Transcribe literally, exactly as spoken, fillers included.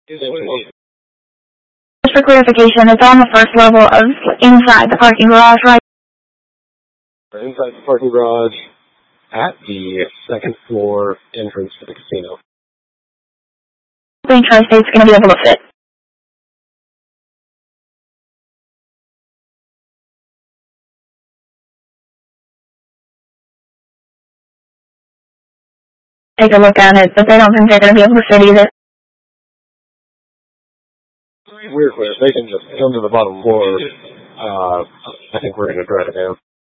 Just for clarification, it's on the first level of inside the parking garage, right? Inside the parking garage at the second floor entrance to the casino. I think Tri-State's going to be able to fit. Take a look at it, but they don't think they're going to be able to fit either. We're clear. If they can just come to the bottom floor, uh, I think we're going to drive it down.